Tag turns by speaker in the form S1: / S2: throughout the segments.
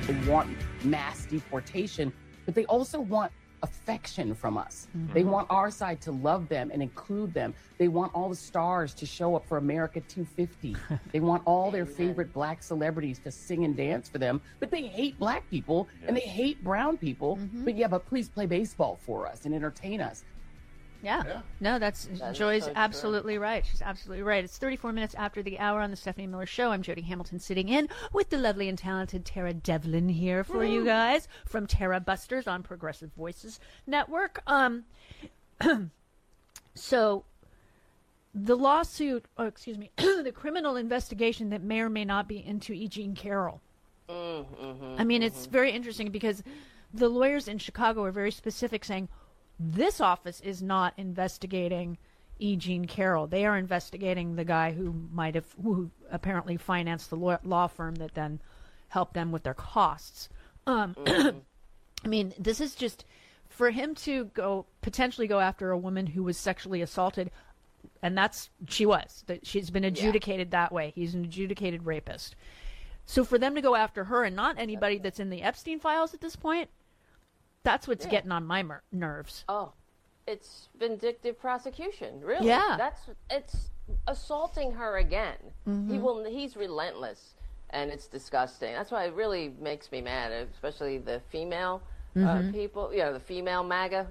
S1: want mass deportation, but they also want affection from us. They want our side to love them and include them. They want all the stars to show up for America 250. They want all their favorite black celebrities to sing and dance for them, but they hate black people and they hate brown people. But please play baseball for us and entertain us.
S2: Yeah. No, Joy's so absolutely right. She's absolutely right. It's 34 minutes after the hour on the Stephanie Miller Show. I'm Jody Hamilton, sitting in with the lovely and talented Tara Devlin here for you guys from Tara Busters on Progressive Voices Network. So the lawsuit, the criminal investigation that may or may not be into E. Jean Carroll. I mean, it's very interesting because the lawyers in Chicago are very specific, saying, this office is not investigating E. Jean Carroll. They are investigating the guy who apparently financed the law firm that then helped them with their costs. I mean, this is just for him to potentially go after a woman who was sexually assaulted, and she's been adjudicated that way. He's an adjudicated rapist. So for them to go after her and not anybody that's in the Epstein files at this point, that's what's getting on my nerves.
S3: Oh, it's vindictive prosecution, really.
S2: Yeah.
S3: It's assaulting her again. He's relentless, and it's disgusting. That's why it really makes me mad, especially the female people, the female MAGA.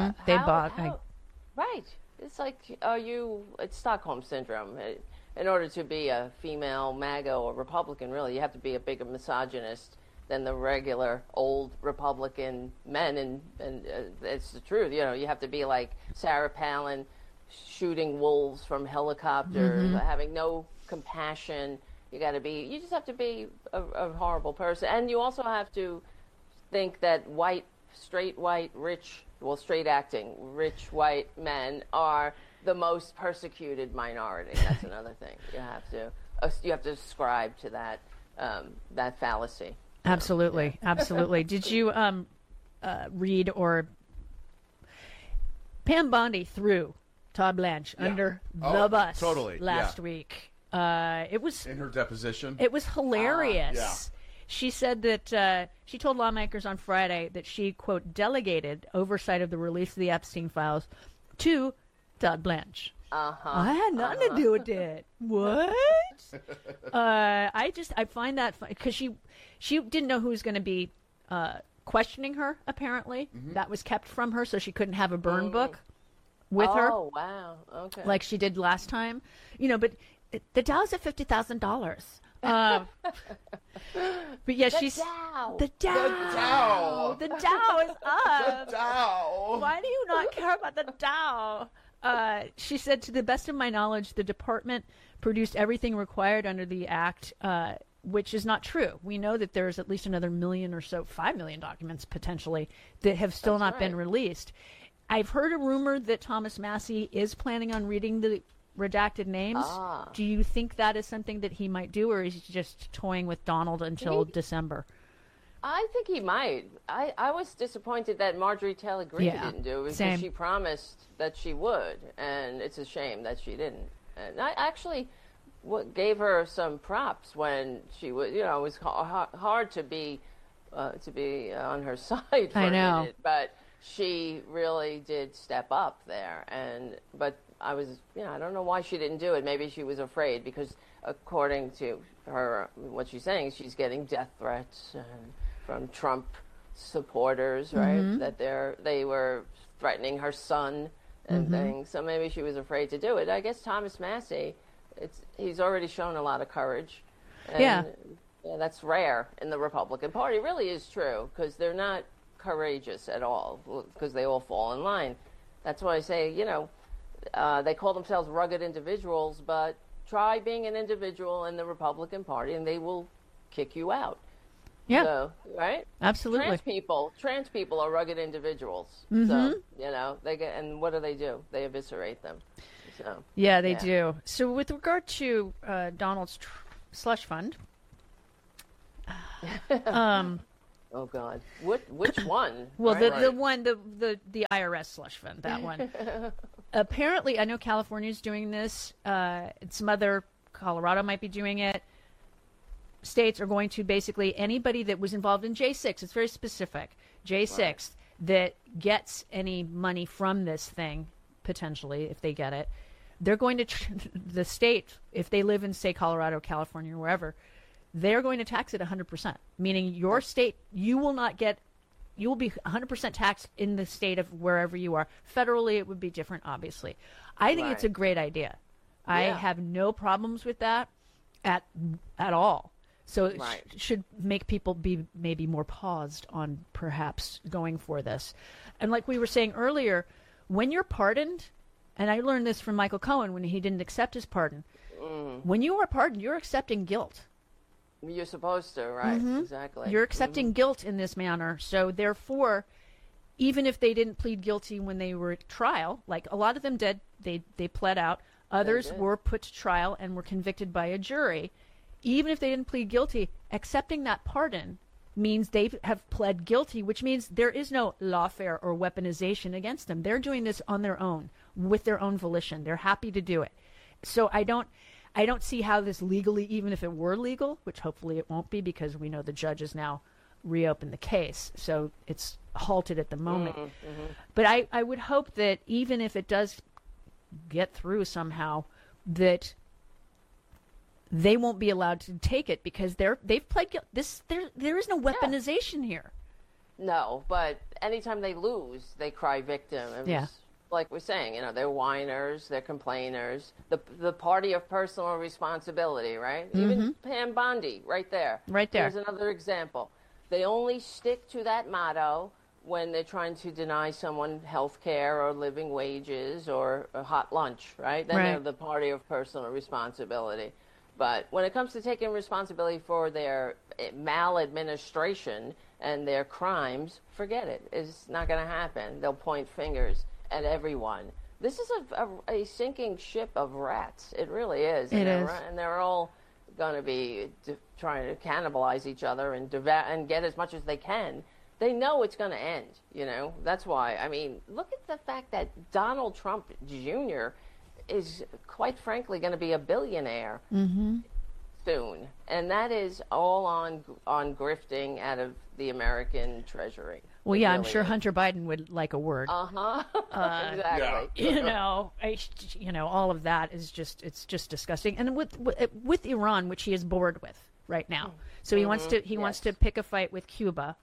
S3: Right. It's like, it's Stockholm Syndrome. In order to be a female MAGA or Republican, really, you have to be a bigger misogynist than the regular old Republican men, and it's the truth. You have to be like Sarah Palin, shooting wolves from helicopters, having no compassion. You just have to be a horrible person, and you also have to think that straight acting rich white men are the most persecuted minority. That's another thing. You have to ascribe to that fallacy.
S2: Absolutely. Did you read or Pam Bondi threw Todd Blanche under the bus last week? It was
S4: in her deposition.
S2: It was hilarious. She said that she told lawmakers on Friday that she, quote, delegated oversight of the release of the Epstein files to Todd Blanche. I had nothing to do with it. What? I find that funny because she didn't know who was going to be questioning her, apparently. That was kept from her, so she couldn't have a burn book with her.
S3: Oh, wow. Okay.
S2: Like she did last time. But the Dow's at $50,000. But yeah,
S3: the Dow.
S2: The Dow is up.
S4: The Dow.
S2: Why do you not care about the Dow? She said, to the best of my knowledge, the department produced everything required under the act, which is not true. We know that there's at least another 5 million documents potentially that have still not been released. I've heard a rumor that Thomas Massie is planning on reading the redacted names. Do you think that is something that he might do, or is he just toying with Donald until December?
S3: I think he might. I was disappointed that Marjorie Taylor Greene didn't do it because she promised that she would, and it's a shame that she didn't. And I actually gave her some props when she was, it was hard to be on her side for a minute, but she really did step up there. But I was, I don't know why she didn't do it. Maybe she was afraid because according to her, what she's saying, she's getting death threats from Trump supporters, right? That they were threatening her son and things. So maybe she was afraid to do it. I guess Thomas Massie, he's already shown a lot of courage. And that's rare in the Republican Party. It really is true because they're not courageous at all because they all fall in line. That's why I say, they call themselves rugged individuals, but try being an individual in the Republican Party and they will kick you out.
S2: Yeah.
S3: So, right?
S2: Absolutely.
S3: Trans people are rugged individuals. So, they get, and what do? They eviscerate them. So,
S2: yeah, they do. So with regard to Donald's slush fund,
S3: oh God, which one?
S2: Well, the one, the IRS slush fund, that one. Apparently, I know California's doing this. Some other, Colorado might be doing it. states are going to basically, anybody that was involved in J6, it's very specific, J6, that gets any money from this thing, potentially, if they get it, they're going to, the state, if they live in, say, Colorado, California, or wherever, they're going to tax it 100%, meaning your state, you will be 100% taxed in the state of wherever you are. Federally, it would be different, obviously. I think it's a great idea. Yeah. I have no problems with that at all. So it should make people be maybe more paused on perhaps going for this. And like we were saying earlier, when you're pardoned, and I learned this from Michael Cohen when he didn't accept his pardon, when you are pardoned, you're accepting guilt.
S3: You're supposed to, right? Mm-hmm. Exactly.
S2: You're accepting guilt in this manner. So therefore, even if they didn't plead guilty when they were at trial, like a lot of them did, they pled out. Others were put to trial and were convicted by a jury. Even if they didn't plead guilty, accepting that pardon means they have pled guilty, which means there is no lawfare or weaponization against them. They're doing this on their own, with their own volition. They're happy to do it. So I don't see how this legally, even if it were legal, which hopefully it won't be because we know the judge has now reopened the case, so it's halted at the moment. Mm-hmm. But I would hope that even if it does get through somehow, that they won't be allowed to take it because they've pled guilty. There is no weaponization here.
S3: No, but anytime they lose, they cry victim. Like we're saying, they're whiners, they're complainers. The party of personal responsibility, right? Mm-hmm. Even Pam Bondi, right there.
S2: Right there.
S3: Here's another example. They only stick to that motto when they're trying to deny someone health care or living wages or a hot lunch, right? Then they're the party of personal responsibility. But when it comes to taking responsibility for their maladministration and their crimes, forget it. It's not going to happen. They'll point fingers at everyone. This is a sinking ship of rats. It really is.
S2: It is.
S3: And they're all going to be trying to cannibalize each other and get as much as they can. They know it's going to end, That's why. I mean, look at the fact that Donald Trump Jr. is, quite frankly, going to be a billionaire soon. And that is all on grifting out of the American treasury.
S2: Well, yeah, really I'm sure Hunter Biden would like a word.
S3: Exactly.
S2: Yeah. All of that is it's just disgusting. And with Iran, which he is bored with right now. So he wants to pick a fight with Cuba.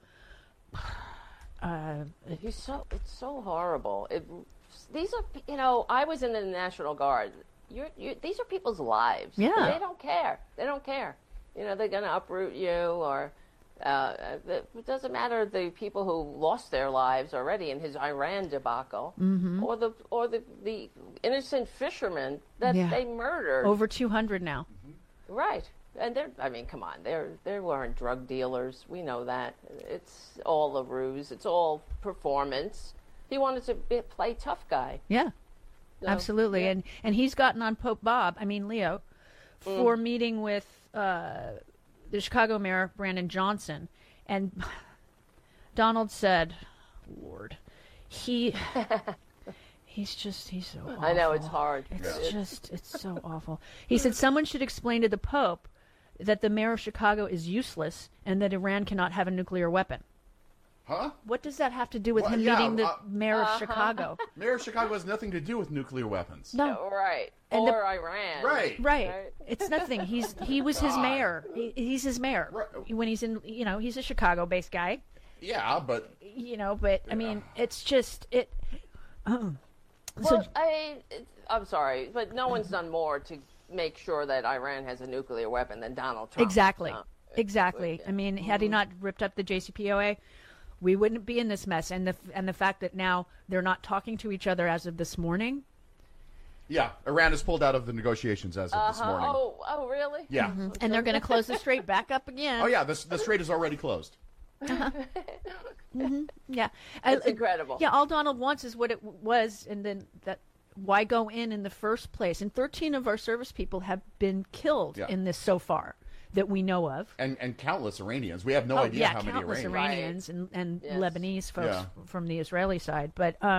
S3: It's so horrible. These are, I was in the National Guard. These are people's lives.
S2: Yeah.
S3: They don't care. They're going to uproot you or it doesn't matter the people who lost their lives already in his Iran debacle or the innocent fishermen that they murdered.
S2: Over 200 now.
S3: Right. And come on, they weren't drug dealers. We know that. It's all a ruse. It's all performance. He wanted to play tough guy.
S2: Yeah, so, absolutely. Yeah. And he's gotten on Leo, for meeting with the Chicago mayor, Brandon Johnson. And Donald said, Lord, he's so awful.
S3: I know, it's hard.
S2: It's so awful. He said someone should explain to the Pope that the mayor of Chicago is useless and that Iran cannot have a nuclear weapon.
S4: Huh?
S2: What does that have to do with him meeting the mayor of Chicago?
S4: Mayor of Chicago has nothing to do with nuclear weapons.
S2: No.
S3: Right. Or Iran.
S4: Right.
S2: It's nothing. He was his mayor. He's his mayor. Right. When he's in, he's a Chicago-based guy.
S4: Yeah, but...
S2: I mean, it's just...
S3: I'm sorry, but no one's done more to make sure that Iran has a nuclear weapon than Donald Trump.
S2: Exactly. I mean, had he not ripped up the JCPOA, we wouldn't be in this mess. And the fact that now they're not talking to each other as of this morning.
S4: Yeah, Iran has pulled out of the negotiations as of this morning.
S3: Oh, really?
S4: Yeah.
S2: Mm-hmm. And they're going to close the strait back up again.
S4: Oh, yeah, the strait is already closed.
S2: Yeah.
S3: It's incredible.
S2: Yeah, all Donald wants is what it was, and then why go in the first place? And 13 of our service people have been killed in this so far that we know of.
S4: And countless Iranians. We have no idea how many
S2: Iranians and
S3: yes.
S2: Lebanese folks from the Israeli side. But